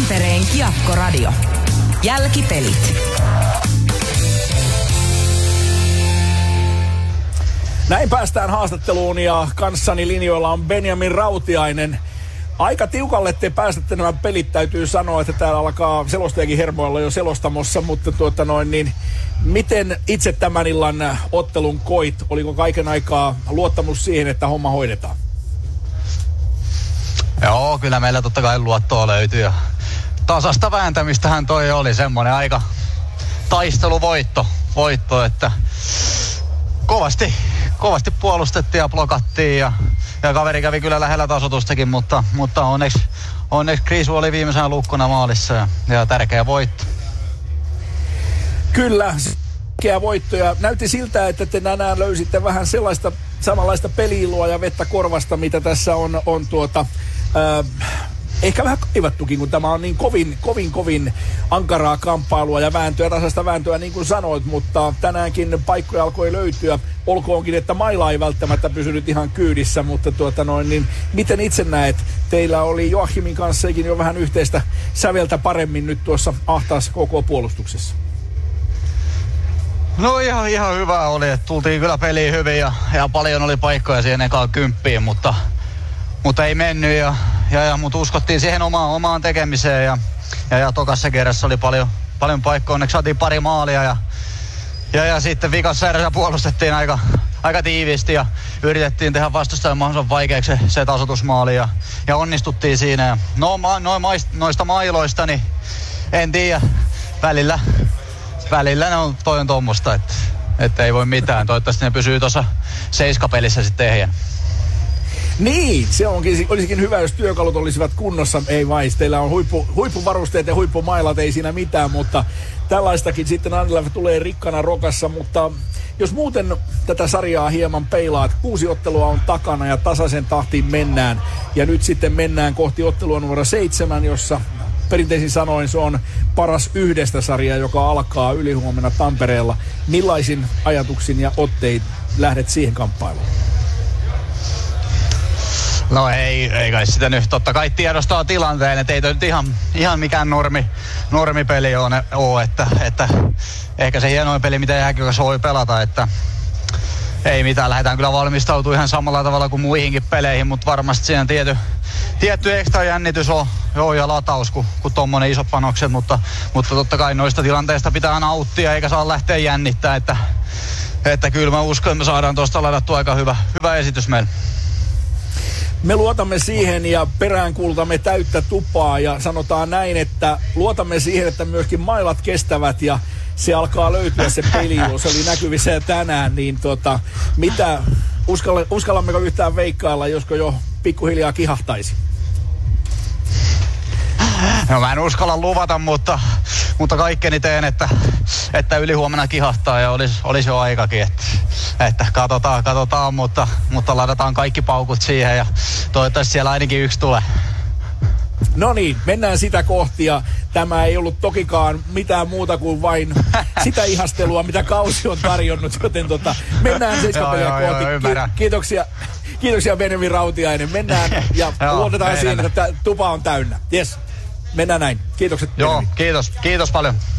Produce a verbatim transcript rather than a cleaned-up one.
Tampereen Kiekko-radio. Jälkipelit. Näin päästään haastatteluun ja kanssani linjoilla on Benjamin Rautiainen. Aika tiukalle te päästätte nämä pelit, täytyy sanoa, että täällä alkaa selostajakin hermoilla jo selostamossa, mutta tuota noin, niin miten itse tämän illan ottelun koit? Oliko kaiken aikaa luottamus siihen, että homma hoidetaan? Joo, kyllä meillä totta kai luottoa löytyy ja tasasta vääntämistähän toi oli semmoinen aika taisteluvoitto, voitto, että kovasti, kovasti puolustettiin ja blokattiin ja, ja kaveri kävi kyllä lähellä tasoitustakin, mutta, mutta onneksi, onneksi Kriisu oli viimeisenä lukkona maalissa ja, ja tärkeä voitto. Kyllä, tärkeä voitto ja näytti siltä, että te tänään löysitte vähän sellaista samanlaista peli-ilua ja vettä korvasta, mitä tässä on, on tuota... Äh, ehkä vähän kaivattukin, kun tämä on niin kovin, kovin, kovin ankaraa kamppailua ja vääntöä, tasaista vääntöä niin kuin sanoit, mutta tänäänkin paikkoja alkoi löytyä. Olkoonkin, että maila ei välttämättä pysynyt ihan kyydissä, mutta tuota noin, niin miten itse näet? Teillä oli Joachimin kanssakin jo vähän yhteistä säveltä paremmin nyt tuossa ahtaassa koko puolustuksessa. No ihan, ihan hyvä oli, että tultiin kyllä peliin hyvin ja, ja paljon oli paikkoja siihen ekaan kymppiin, mutta, mutta ei mennyt ja Ja, ja, mutta uskottiin siihen omaan, omaan tekemiseen ja, ja, ja tokassa kerrassa oli paljon, paljon paikkoja. Onneksi saatiin pari maalia ja, ja, ja sitten vikassa erässä puolustettiin aika, aika tiiviisti ja yritettiin tehdä vastustajan mahdollisimman vaikeaksi se, se tasoitusmaali ja, ja onnistuttiin siinä. Ja no ma, no, maist, noista mailoista niin en tiedä, välillä, välillä ne on, toi on tommoista, että, että ei voi mitään. Toivottavasti ne pysyy tuossa seiskapelissä sitten ehjän. Niin, se onkin, olisikin hyvä, jos työkalut olisivat kunnossa. Ei vai, teillä on huippu, huippuvarusteet ja huippumailat, ei siinä mitään, mutta tällaistakin sitten Anilaiv tulee rikkana rokassa. Mutta jos muuten tätä sarjaa hieman peilaat, kuusi ottelua on takana ja tasaisen tahtiin mennään. Ja nyt sitten mennään kohti ottelua numero seitsemän, jossa perinteisin sanoin se on paras yhdestä sarjaa, joka alkaa ylihuomenna Tampereella. Millaisin ajatuksin ja ottein lähdet siihen kamppailuun? No ei, ei kai sitä nyt. Totta kai tiedostaa tilanteen, että ei toi nyt ihan, ihan mikään normi, normipeli ole, ole että, että ehkä se hienoin peli, mitä jääkiekossa voi pelata, että ei mitään. Lähdetään kyllä valmistautumaan ihan samalla tavalla kuin muihinkin peleihin, mutta varmasti siinä tiety, tietty ekstra jännitys on, joo, ja lataus kuin, kuin tommonen iso panokset, mutta, mutta totta kai noista tilanteista pitää nauttia eikä saa lähteä jännittää, että, että kyllä mä uskon, että me saadaan tuosta ladattua aika hyvä, hyvä esitys meille. Me luotamme siihen ja peräänkuultamme täyttä tupaa ja sanotaan näin, että luotamme siihen, että myöskin mailat kestävät ja se alkaa löytyä se peli, se oli näkyvissä tänään, niin tota, mitä, uskall, uskallammeko yhtään veikkailla, josko jo pikkuhiljaa kihahtaisi? No mä en uskalla luvata, mutta, mutta kaikkeni teen, että, että ylihuomenna kihahtaa ja olisi, olisi jo aikakin. Että, että katsotaan, katsotaan, mutta, mutta ladataan kaikki paukut siihen ja toivottavasti siellä ainakin yksi tulee. No niin, mennään sitä kohti ja tämä ei ollut tokikaan mitään muuta kuin vain sitä ihastelua, mitä kausi on tarjonnut, joten tota, mennään seiskapeliä kohti. Ki- kiitoksia, kiitoksia Benjamin Rautiainen. Mennään ja luotetaan siihen, että tupa on täynnä. Yes. Mennään näin. Kiitokset. Joo, kiitos. Kiitos paljon.